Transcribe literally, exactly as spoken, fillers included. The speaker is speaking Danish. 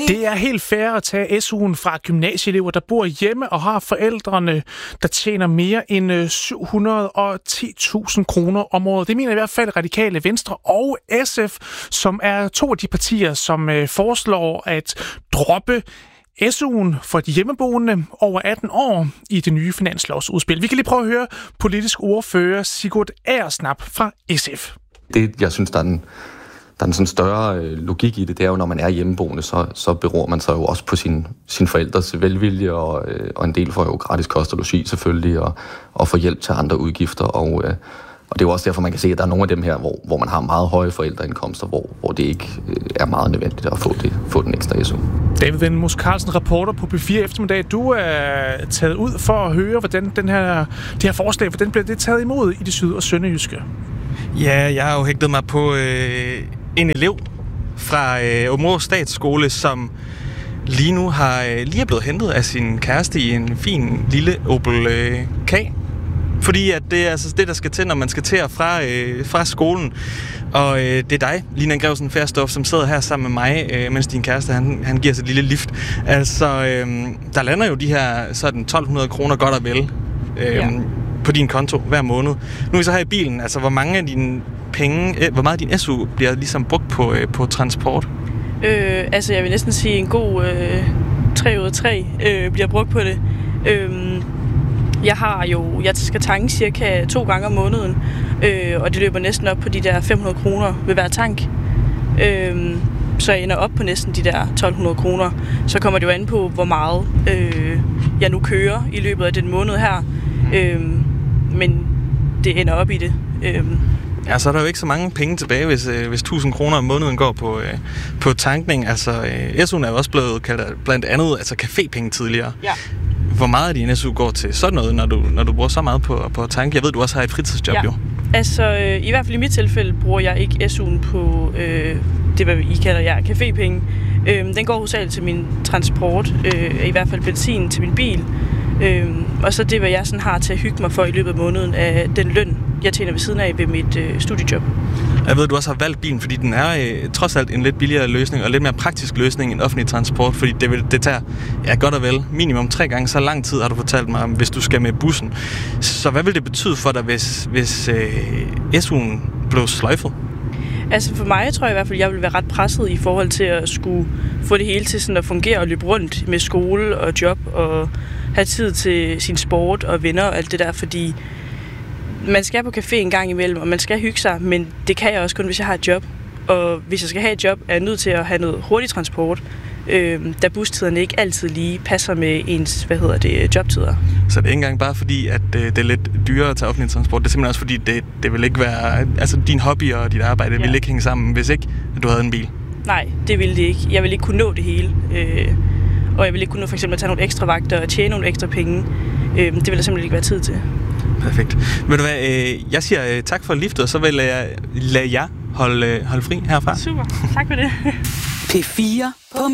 Det er helt fair at tage S U'en fra gymnasieelever, der bor hjemme og har forældrene, der tjener mere end syv hundrede og ti tusind kroner om året. Det mener i hvert fald Radikale Venstre og S F, som er to af de partier, som foreslår at droppe S U'en for de hjemmeboende over atten år i det nye finanslovsudspil. Vi kan lige prøve at høre politisk ordfører Sigurd Agersnap fra S F. Det, jeg synes, der er en, der er en sådan større øh, logik i det, det er jo, når man er hjemmeboende, så, så beror man sig jo også på sin, sin forældres velvilje, og, øh, og en del får jo gratis kost og logi selvfølgelig, og, og får hjælp til andre udgifter, og, øh, og det er jo også derfor, man kan se, at der er nogle af dem her, hvor, hvor man har meget høje forældreindkomster, hvor, hvor det ikke øh, er meget nødvendigt at få, det, få den ekstra S U. David Vendemus Carlsen, reporter på P fire Eftermiddag. Du er taget ud for at høre, hvordan den her, det her forslag, hvordan bliver det taget imod i det syd- og sønderjyske? Ja, jeg har jo hægtet mig på øh, en elev fra øh, Aabenraa Statsskole, som lige nu har øh, lige er blevet hentet af sin kæreste i en fin lille Opel øh, K. Fordi at det er altså det, der skal til, når man skal til og fra, øh, fra skolen. Og øh, det er dig, Line Grevsen Færstof, som sidder her sammen med mig, øh, mens din kæreste, han, han giver sig et lille lift. Altså, øh, der lander jo de her sådan tolv hundrede kroner godt og vel øh, ja. på din konto hver måned. Nu er vi så her i bilen, altså hvor mange af dine penge, øh, hvor meget af din S U bliver ligesom brugt på, øh, på transport? Øh, altså, jeg vil næsten sige en god øh, tre ud af tre øh, bliver brugt på det. Øh, Jeg har jo, jeg skal tanke cirka to gange om måneden, øh, og det løber næsten op på de der fem hundrede kroner ved hver tank. Øh, så jeg ender op på næsten de der tolv hundrede kroner. Så kommer det jo an på, hvor meget øh, jeg nu kører i løbet af den måned her. Øh, men det ender op i det. Øh, Ja, så er der jo ikke så mange penge tilbage, hvis, øh, hvis tusind kroner om måneden går på, øh, på tankning. Altså, øh, S U'en er jo også blevet kaldt blandt andet altså cafépenge tidligere. Ja. Hvor meget af din S U går til sådan noget, når du, når du bruger så meget på, på tanke? Jeg ved, du også har et fritidsjob, ja. jo. Altså, øh, i hvert fald i mit tilfælde bruger jeg ikke S U'en på øh, det, hvad I kalder jer, cafépenge. Øh, den går hovedsageligt til min transport, øh, i hvert fald benzin til min bil. Øh, og så det, hvad jeg sådan har til at hygge mig for i løbet af måneden, af den løn, jeg tjener ved siden af ved mit øh, studiejob. Jeg ved, du også har valgt bilen, fordi den er øh, trods alt en lidt billigere løsning, og lidt mere praktisk løsning end offentlig transport, fordi det, vil, det tager, ja godt og vel, minimum tre gange så lang tid, har du fortalt mig, hvis du skal med bussen. Så hvad vil det betyde for dig, hvis, hvis øh, S U'en blev sløjfet? Altså for mig tror jeg i hvert fald, at jeg vil være ret presset i forhold til at skulle få det hele til sådan at fungere og løbe rundt med skole og job og have tid til sin sport og venner og alt det der, fordi man skal på café en gang imellem, og man skal hygge sig, men det kan jeg også kun, hvis jeg har et job. Og hvis jeg skal have et job, er jeg nødt til at have noget hurtig transport, øh, da bustiderne ikke altid lige passer med ens, hvad hedder det, jobtider. Så det er ikke engang bare fordi, at det er lidt dyrere at tage offentlig transport, det er simpelthen også fordi, det, det vil ikke være, altså din hobby og dit arbejde ja. vil ikke hænge sammen, hvis ikke at du havde en bil. Nej, det ville det ikke. Jeg ville ikke kunne nå det hele. Øh, og jeg ville ikke kunne nå for eksempel at tage nogle ekstra vagter og tjene nogle ekstra penge. Øh, det ville der simpelthen ikke være tid til. Perfekt. Ved du hvad, øh, jeg siger øh, tak for liftet, og så vil jeg lade jer holde, holde fri herfra. Super, tak for det. P fire på